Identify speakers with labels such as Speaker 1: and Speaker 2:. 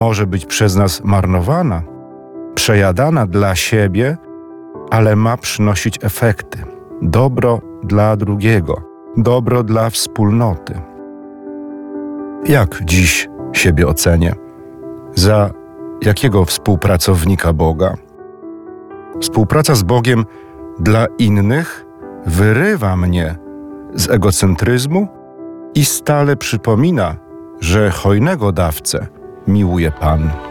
Speaker 1: może być przez nas marnowana, przejadana dla siebie, ale ma przynosić efekty. Dobro dla drugiego, dobro dla wspólnoty. Jak dziś siebie ocenię? Za jakiego współpracownika Boga? Współpraca z Bogiem dla innych wyrywa mnie z egocentryzmu i stale przypomina, że hojnego dawcę miłuje Pan.